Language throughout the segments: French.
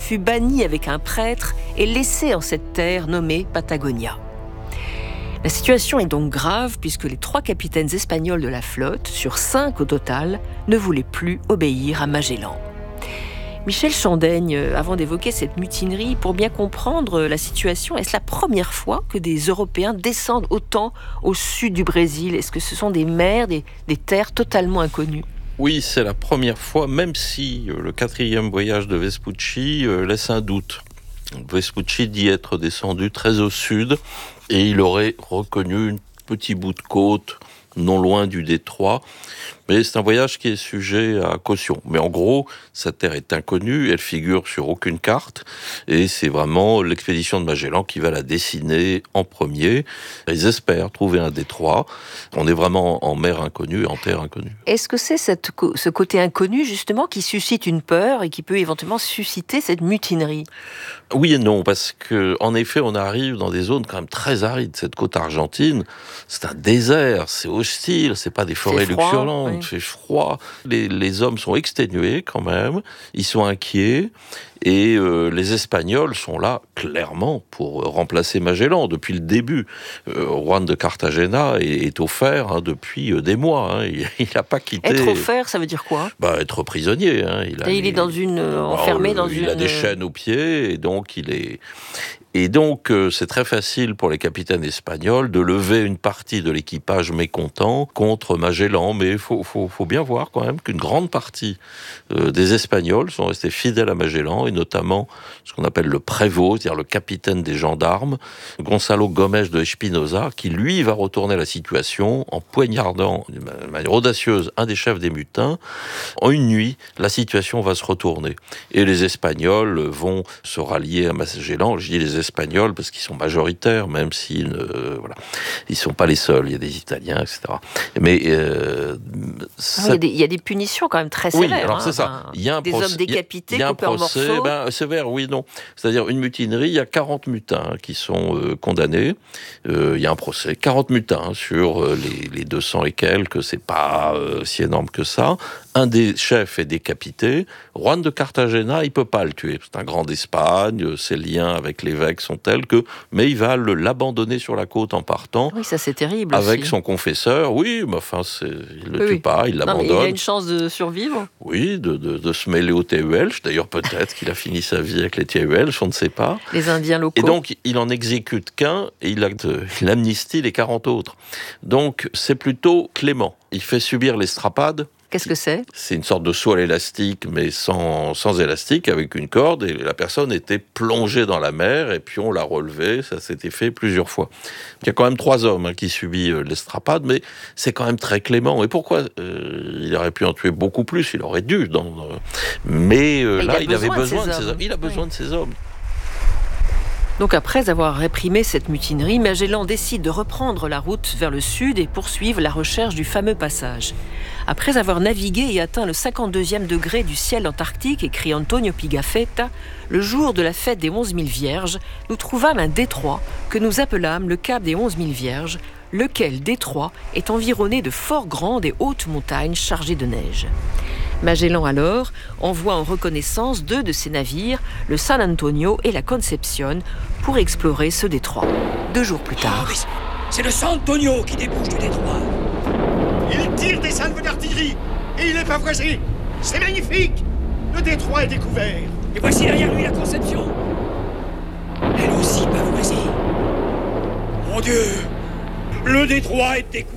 fut banni avec un prêtre et laissé en cette terre nommée Patagonia. La situation est donc grave puisque les 3 capitaines espagnols de la flotte, sur 5 au total, ne voulaient plus obéir à Magellan. Michel Chandaigne, avant d'évoquer cette mutinerie, pour bien comprendre la situation, est-ce la première fois que des Européens descendent autant au sud du Brésil? Est-ce que ce sont des mers, des terres totalement inconnues? Oui, c'est la première fois, même si le 4e voyage de Vespucci laisse un doute. Vespucci dit être descendu très au sud et il aurait reconnu un petit bout de côte non loin du détroit. Mais c'est un voyage qui est sujet à caution. Mais en gros, cette terre est inconnue, elle figure sur aucune carte, et c'est vraiment l'expédition de Magellan qui va la dessiner en premier. Ils espèrent trouver un détroit. On est vraiment en mer inconnue, en terre inconnue. Est-ce que c'est ce côté inconnu, justement, qui suscite une peur et qui peut éventuellement susciter cette mutinerie? Oui et non, parce que en effet, on arrive dans des zones quand même très arides. Cette côte argentine, c'est un désert, c'est hostile, c'est pas des forêts luxuriantes. Il fait froid, les hommes sont exténués quand même, ils sont inquiets, et les Espagnols sont là clairement pour remplacer Magellan depuis le début. Juan de Cartagena est offert depuis des mois, il n'a pas quitté. Être offert, ça veut dire quoi? Être prisonnier. Il est enfermé dans une... Il a des chaînes aux pieds, et donc c'est très facile pour les capitaines espagnols de lever une partie de l'équipage mécontent contre Magellan. Mais il faut bien voir quand même qu'une grande partie des Espagnols sont restés fidèles à Magellan, et notamment ce qu'on appelle le prévôt, c'est-à-dire le capitaine des gendarmes, Gonzalo Gomes de Espinosa, qui lui va retourner la situation en poignardant de manière audacieuse un des chefs des mutins. En une nuit, la situation va se retourner. Et les Espagnols vont se rallier à Magellan. Je dis les Espagnols parce qu'ils sont majoritaires, même s'ils ils sont pas les seuls. Il y a des Italiens, etc. Mais il y a des punitions quand même très sévères. Oui, alors c'est ça. Il y a un des hommes décapités, coupés en morceaux. Sévère, oui, non. C'est-à-dire une mutinerie, il y a 40 mutins qui sont condamnés. Il y a un procès, 40 mutins sur les 200 et quelques. C'est pas si énorme que ça. Un des chefs est décapité. Juan de Cartagena, il peut pas le tuer. C'est un grand d'Espagne. Ses liens avec l'évêque sont tels que... Mais il va l'abandonner sur la côte en partant. Oui, ça c'est terrible avec aussi. Son confesseur. Oui, mais enfin, il le tue pas, il l'abandonne. Il a une chance de survivre. Oui, de se mêler aux Tehuelches. D'ailleurs, peut-être qu'il a fini sa vie avec les Tehuelches, on ne sait pas. Les Indiens locaux. Et donc, il en exécute qu'un et il amnistie les 40 autres. Donc, c'est plutôt clément. Il fait subir l'estrapade. Qu'est-ce que c'est? C'est une sorte de saut à l'élastique, mais sans élastique, avec une corde, et la personne était plongée dans la mer, et puis on l'a relevée, ça s'était fait plusieurs fois. Il y a quand même 3 hommes qui subissent l'estrapade, mais c'est quand même très clément. Et pourquoi il aurait pu en tuer beaucoup plus, il aurait dû. Mais là, il avait besoin de ces hommes. Il a besoin de ces hommes. Donc après avoir réprimé cette mutinerie, Magellan décide de reprendre la route vers le sud et poursuivre la recherche du fameux passage. Après avoir navigué et atteint le 52e degré du ciel antarctique, écrit Antonio Pigafetta, le jour de la fête des 11 000 Vierges, nous trouvâmes un détroit que nous appelâmes le cap des 11 000 Vierges, lequel détroit est environné de fort grandes et hautes montagnes chargées de neige. Magellan alors envoie en reconnaissance 2 de ses navires, le San Antonio et la Concepción, pour explorer ce détroit. 2 jours plus tard. Oh, c'est le San Antonio qui débouche du détroit. Il tire des salves d'artillerie et il est pavoisé. C'est magnifique. Le détroit est découvert. Et voici derrière lui la Concepción. Elle aussi pavoisée. Mon Dieu, le détroit est découvert.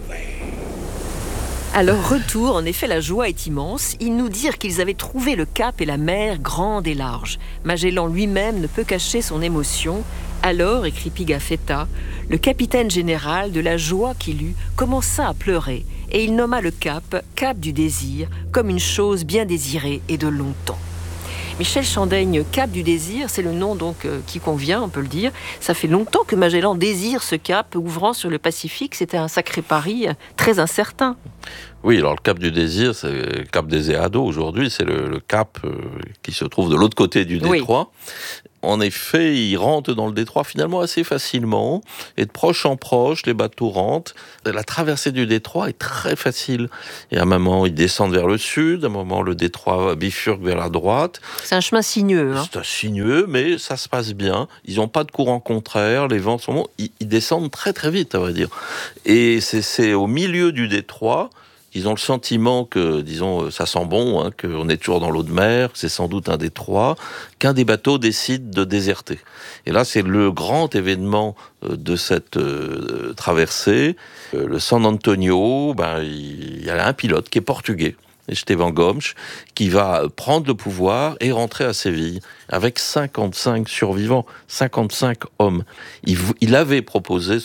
À leur retour, en effet, la joie est immense. Ils nous dirent qu'ils avaient trouvé le cap et la mer grande et large. Magellan lui-même ne peut cacher son émotion. Alors, écrit Pigafetta, le capitaine général, de la joie qu'il eut, commença à pleurer, et il nomma le cap du désir, comme une chose bien désirée et de longtemps. Michel Chandaigne, cap du désir, c'est le nom donc qui convient, on peut le dire. Ça fait longtemps que Magellan désire ce cap ouvrant sur le Pacifique. C'était un sacré pari très incertain. Oui, alors le cap du désir, c'est le cap des Eado aujourd'hui, c'est le cap qui se trouve de l'autre côté du détroit. En effet, ils rentrent dans le détroit finalement assez facilement, et de proche en proche, les bateaux rentrent. La traversée du détroit est très facile. Et à un moment, ils descendent vers le sud, à un moment, le détroit bifurque vers la droite. C'est un chemin sinueux. C'est sinueux, mais ça se passe bien. Ils n'ont pas de courant contraire, les vents sont bons. Ils descendent très très vite, à vrai dire. Et c'est au milieu du détroit. Ils ont le sentiment que, disons, ça sent bon, qu'on est toujours dans l'eau de mer, c'est sans doute un détroit, qu'un des bateaux décide de déserter. Et là, c'est le grand événement de cette traversée. Le San Antonio, il y a un pilote qui est portugais, Esteban Gomes, qui va prendre le pouvoir et rentrer à Séville avec 55 survivants, 55 hommes. Il avait proposé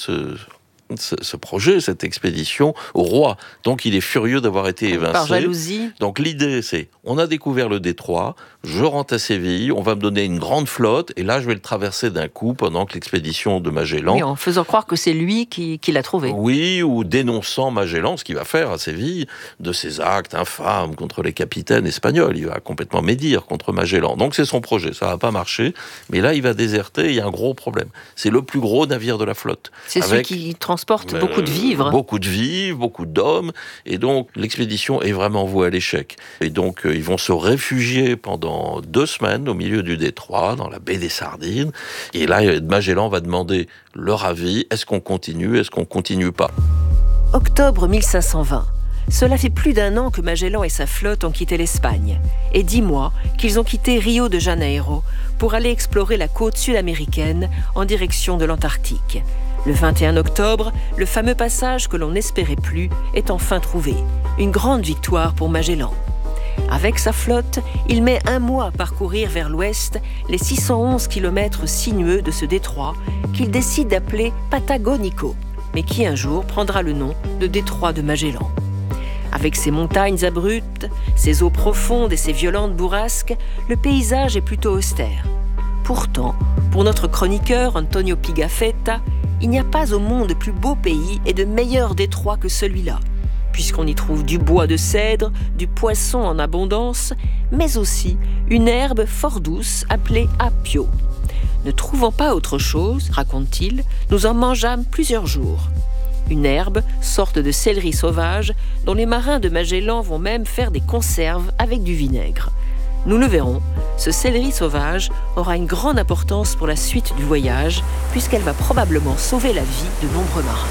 ce projet, cette expédition au roi. Donc il est furieux d'avoir été évincé. Par jalousie. Donc l'idée c'est, on a découvert le détroit, je rentre à Séville, on va me donner une grande flotte, et là je vais le traverser d'un coup pendant que l'expédition de Magellan... Oui, en faisant croire que c'est lui qui l'a trouvé. Oui, ou dénonçant Magellan, ce qu'il va faire à Séville, de ses actes infâmes contre les capitaines espagnols. Il va complètement médire contre Magellan. Donc c'est son projet, ça va pas marcher, mais là il va déserter, et il y a un gros problème. C'est le plus gros navire de la flotte. C'est celui qui transporte beaucoup de vivres. Beaucoup de vivres, beaucoup d'hommes, et donc l'expédition est vraiment vouée à l'échec. Et donc ils vont se réfugier pendant 2 semaines au milieu du détroit, dans la baie des Sardines, et là Magellan va demander leur avis, est-ce qu'on continue pas? Octobre 1520. Cela fait plus d'1 an que Magellan et sa flotte ont quitté l'Espagne, et 10 mois qu'ils ont quitté Rio de Janeiro pour aller explorer la côte sud-américaine en direction de l'Antarctique. Le 21 octobre, le fameux passage que l'on n'espérait plus est enfin trouvé. Une grande victoire pour Magellan. Avec sa flotte, il met 1 mois à parcourir vers l'ouest les 611 kilomètres sinueux de ce détroit qu'il décide d'appeler Patagonico, mais qui un jour prendra le nom de détroit de Magellan. Avec ses montagnes abruptes, ses eaux profondes et ses violentes bourrasques, le paysage est plutôt austère. Pourtant, pour notre chroniqueur Antonio Pigafetta, il n'y a pas au monde de plus beau pays et de meilleur détroit que celui-là, puisqu'on y trouve du bois de cèdre, du poisson en abondance, mais aussi une herbe fort douce appelée apio. Ne trouvant pas autre chose, raconte-t-il, nous en mangeâmes plusieurs jours. Une herbe, sorte de céleri sauvage, dont les marins de Magellan vont même faire des conserves avec du vinaigre. Nous le verrons, ce céleri sauvage aura une grande importance pour la suite du voyage, puisqu'elle va probablement sauver la vie de nombreux marins.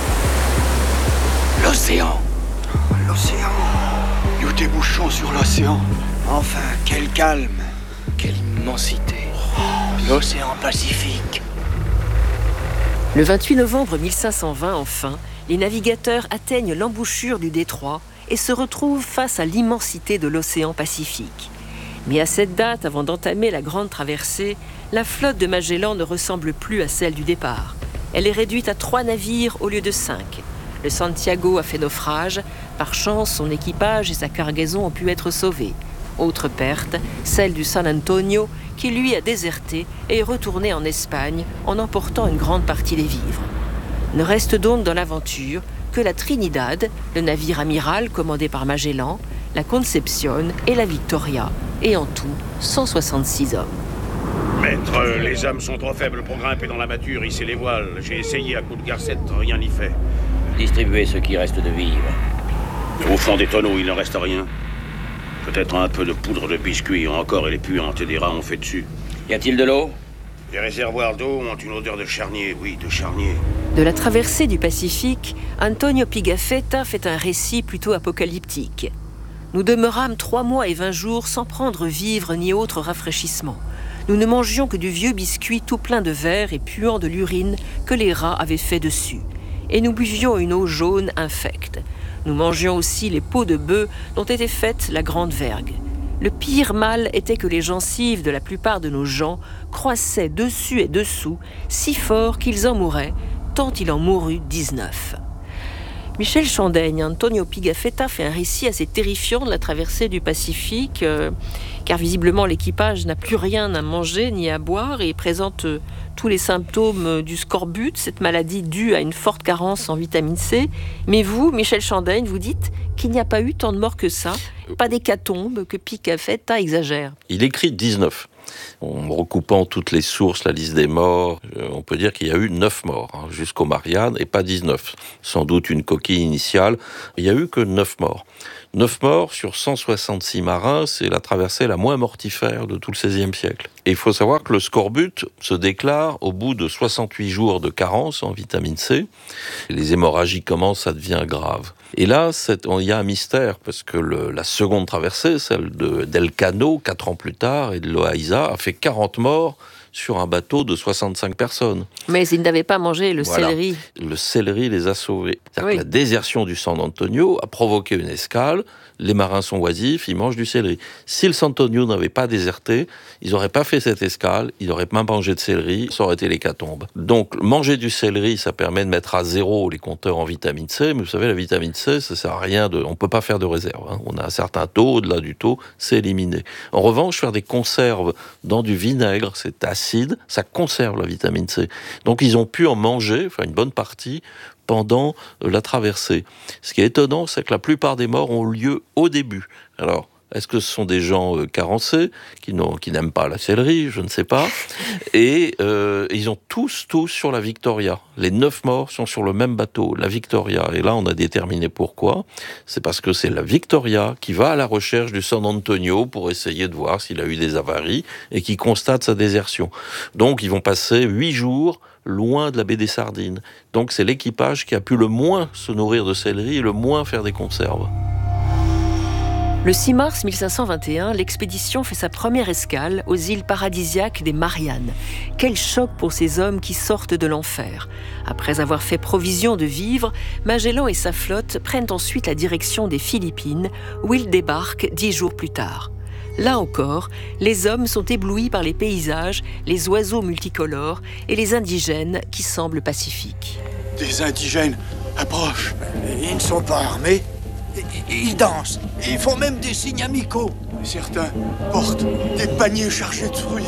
L'océan. L'océan. Nous débouchons sur l'océan. Enfin, quel calme. Quelle immensité. L'océan Pacifique. Le 28 novembre 1520, enfin, les navigateurs atteignent l'embouchure du détroit et se retrouvent face à l'immensité de l'océan Pacifique. Mais à cette date, avant d'entamer la grande traversée, la flotte de Magellan ne ressemble plus à celle du départ. Elle est réduite à 3 navires au lieu de 5. Le Santiago a fait naufrage. Par chance, son équipage et sa cargaison ont pu être sauvés. Autre perte, celle du San Antonio, qui lui a déserté et est retourné en Espagne en emportant une grande partie des vivres. Ne reste donc dans l'aventure que la Trinidad, le navire amiral commandé par Magellan, la Concepción et la Victoria, et en tout 166 hommes. Maître, les hommes sont trop faibles pour grimper dans la mâture, hisser les voiles. J'ai essayé à coups de garcette, rien n'y fait. Distribuez ce qui reste de vivres. Au fond des tonneaux, il ne reste rien. Peut-être un peu de poudre de biscuit, encore elle est puante et des rats ont fait dessus. Y a-t-il de l'eau? Les réservoirs d'eau ont une odeur de charnier, oui, de charnier. De la traversée du Pacifique, Antonio Pigafetta fait un récit plutôt apocalyptique. Nous demeurâmes 3 mois et 20 jours sans prendre vivre ni autre rafraîchissement. Nous ne mangions que du vieux biscuit tout plein de verre et puant de l'urine que les rats avaient fait dessus. Et nous buvions une eau jaune infecte. Nous mangions aussi les peaux de bœuf dont était faite la grande vergue. Le pire mal était que les gencives de la plupart de nos gens croissaient dessus et dessous, si fort qu'ils en mouraient, tant il en mourut 19. Michel Chandaigne, Antonio Pigafetta fait un récit assez terrifiant de la traversée du Pacifique, car visiblement l'équipage n'a plus rien à manger ni à boire et présente tous les symptômes du scorbut, cette maladie due à une forte carence en vitamine C. Mais vous, Michel Chandaigne, vous dites qu'il n'y a pas eu tant de morts que ça, pas d'hécatombe, que Picafetta exagère. Il écrit 19. En recoupant toutes les sources, la liste des morts, on peut dire qu'il y a eu 9 morts, jusqu'aux Mariannes, et pas 19. Sans doute une coquille initiale. Il n'y a eu que 9 morts. 9 morts sur 166 marins, c'est la traversée la moins mortifère de tout le XVIe siècle. Et il faut savoir que le scorbut se déclare au bout de 68 jours de carence en vitamine C. Les hémorragies commencent, ça devient grave. Et là, il y a un mystère, parce que la seconde traversée, celle d'Elcano, 4 ans plus tard, et de Loaiza, a fait 40 morts sur un bateau de 65 personnes. Mais ils n'avaient pas mangé le céleri. Le céleri les a sauvés. C'est-à-dire Oui. que la désertion du San Antonio a provoqué une escale. Les marins sont oisifs, ils mangent du céleri. Si le San Antonio n'avait pas déserté, ils n'auraient pas fait cette escale, ils n'auraient pas mangé de céleri, ça aurait été l'hécatombe. Donc, manger du céleri, ça permet de mettre à zéro les compteurs en vitamine C, mais vous savez, la vitamine C, ça sert à rien on peut pas faire de réserve. On a un certain taux, au-delà du taux, c'est éliminé. En revanche, faire des conserves dans du vinaigre, c'est acide, ça conserve la vitamine C. Donc, ils ont pu en manger, enfin une bonne partie, pendant la traversée. Ce qui est étonnant, c'est que la plupart des morts ont lieu au début. Alors, est-ce que ce sont des gens carencés, qui n'aiment pas la céleri? Je ne sais pas. Et ils ont tous sur la Victoria. Les 9 morts sont sur le même bateau, la Victoria. Et là, on a déterminé pourquoi. C'est parce que c'est la Victoria qui va à la recherche du San Antonio pour essayer de voir s'il a eu des avaries et qui constate sa désertion. Donc, ils vont passer 8 jours loin de la baie des Sardines. Donc, c'est l'équipage qui a pu le moins se nourrir de céleri et le moins faire des conserves. Le 6 mars 1521, l'expédition fait sa première escale aux îles paradisiaques des Mariannes. Quel choc pour ces hommes qui sortent de l'enfer. Après avoir fait provision de vivres, Magellan et sa flotte prennent ensuite la direction des Philippines, où ils débarquent 10 jours plus tard. Là encore, les hommes sont éblouis par les paysages, les oiseaux multicolores et les indigènes qui semblent pacifiques. Des indigènes approchent. Ils ne sont pas armés. Ils dansent. Ils font même des signes amicaux. Certains portent des paniers chargés de fruits.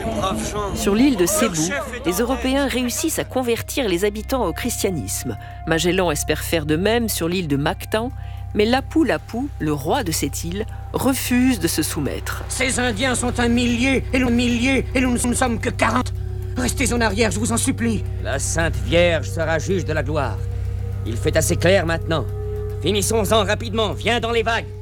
Sur l'île de Cébou, les Européens réussissent à convertir les habitants au christianisme. Magellan espère faire de même sur l'île de Mactan, mais Lapu-Lapu, le roi de cette île, refuse de se soumettre. Ces Indiens sont un millier, et nous ne sommes que 40. Restez en arrière, je vous en supplie. La Sainte Vierge sera juge de la gloire. Il fait assez clair maintenant. Finissons-en rapidement, viens dans les vagues.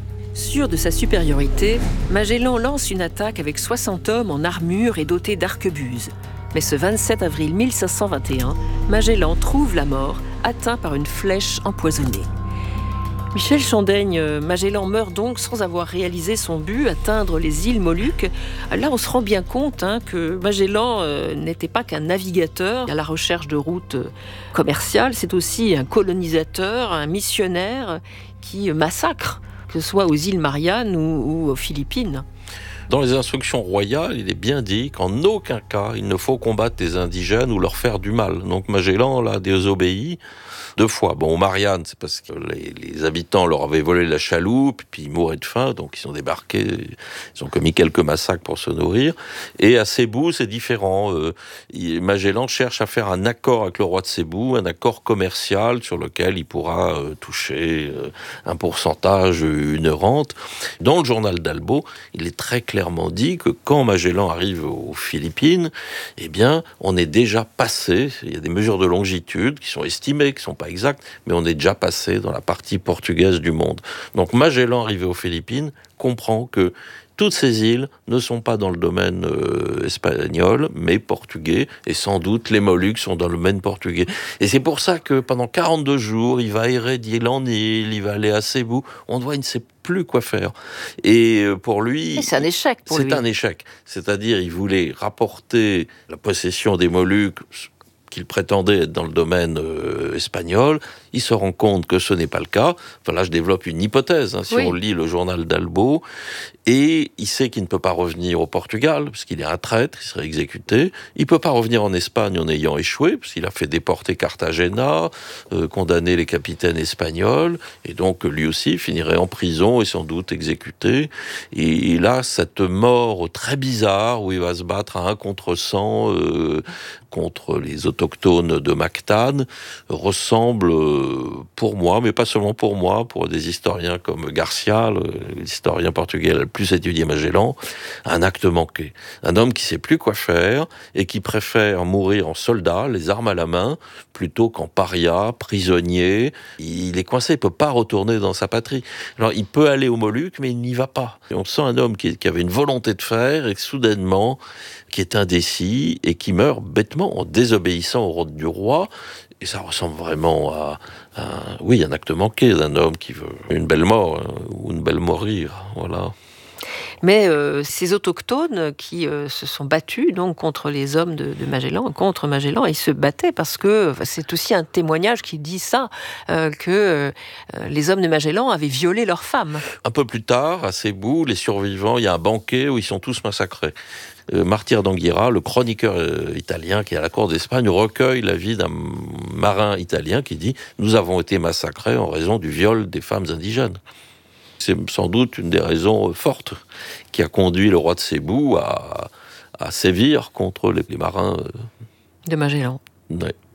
Sûr de sa supériorité, Magellan lance une attaque avec 60 hommes en armure et dotés d'arquebuses. Mais ce 27 avril 1521, Magellan trouve la mort, atteint par une flèche empoisonnée. Michel Chandaigne, Magellan meurt donc sans avoir réalisé son but, atteindre les îles Moluques. Là, on se rend bien compte que Magellan n'était pas qu'un navigateur à la recherche de routes commerciales, c'est aussi un colonisateur, un missionnaire qui massacre, que ce soit aux îles Mariannes ou aux Philippines. Dans les instructions royales, il est bien dit qu'en aucun cas, il ne faut combattre les indigènes ou leur faire du mal. Donc Magellan, là, désobéit 2 fois. Bon, aux Mariannes, c'est parce que les habitants leur avaient volé la chaloupe, puis ils mouraient de faim, donc ils ont débarqué, ils ont commis quelques massacres pour se nourrir. Et à Cébou, c'est différent. Magellan cherche à faire un accord avec le roi de Cébou, un accord commercial sur lequel il pourra toucher un pourcentage, une rente. Dans le journal d'Albo, il est très clairement dit que quand Magellan arrive aux Philippines, eh bien, on est déjà passé, il y a des mesures de longitude qui sont estimées, qui sont pas exactes, mais on est déjà passé dans la partie portugaise du monde. Donc Magellan, arrivé aux Philippines, comprend que toutes ces îles ne sont pas dans le domaine espagnol, mais portugais, et sans doute les Moluques sont dans le domaine portugais. Et c'est pour ça que pendant 42 jours, il va errer d'île en île, il va aller à Cébou, on voit, il ne sait plus quoi faire. Et pour lui... C'est un échec pour lui. C'est un échec. C'est-à-dire, il voulait rapporter la possession des Moluques qu'il prétendait être dans le domaine espagnol. Il se rend compte que ce n'est pas le cas. Enfin, là, je développe une hypothèse, si on lit le journal d'Albo. Et il sait qu'il ne peut pas revenir au Portugal, parce qu'il est un traître, il serait exécuté. Il ne peut pas revenir en Espagne en ayant échoué, parce qu'il a fait déporter Cartagena, condamner les capitaines espagnols, et donc lui aussi finirait en prison et sans doute exécuté. Et là, cette mort très bizarre, où il va se battre à 1 contre 100 contre les autochtones de Mactan, ressemble, pour moi, mais pas seulement pour moi, pour des historiens comme Garcia, l'historien portugais le plus étudié Magellan, à un acte manqué. Un homme qui sait plus quoi faire et qui préfère mourir en soldat, les armes à la main, plutôt qu'en paria, prisonnier. Il est coincé, il peut pas retourner dans sa patrie. Alors, il peut aller aux Moluques, mais il n'y va pas. Et on sent un homme qui avait une volonté de faire et soudainement, qui est indécis et qui meurt bêtement en désobéissant au ordre du roi. Et ça ressemble vraiment à un acte manqué d'un homme qui veut une belle mort, ou une belle mourir, voilà. Mais ces autochtones qui se sont battus donc contre les hommes de Magellan, contre Magellan, ils se battaient parce que c'est aussi un témoignage qui dit ça, que les hommes de Magellan avaient violé leurs femmes. Un peu plus tard, à Cebu, les survivants, il y a un banquet où ils sont tous massacrés. Martyr d'Anguira, le chroniqueur italien qui est à la cour d'Espagne, recueille la vie d'un marin italien qui dit « Nous avons été massacrés en raison du viol des femmes indigènes ». C'est sans doute une des raisons fortes qui a conduit le roi de Cebu à sévir contre les marins de Magellan. Ouais.